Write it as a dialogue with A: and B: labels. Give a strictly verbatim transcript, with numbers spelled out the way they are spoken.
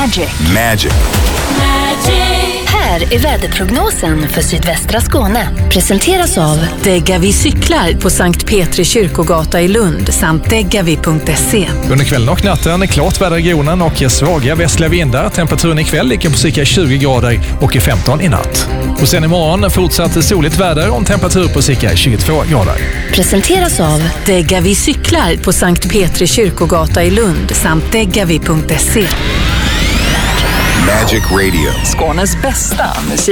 A: Magic.
B: Magic.
A: Här är väderprognosen för sydvästra Skåne. Presenteras av
C: Degavi cyklar på Sankt Petri kyrkogata i Lund samt degavi punkt se.
D: Under kvällen och natten är klart väder i regionen och svaga västliga vindar. Temperaturen ikväll ligger på cirka tjugo grader och i femton i natt. Och sen imorgon fortsatt soligt väder och en temperatur på cirka tjugotvå grader.
A: Presenteras av
C: Degavi cyklar på Sankt Petri kyrkogata i Lund samt degavi punkt se.
B: Magic Radio.
E: Skånes bästa musik.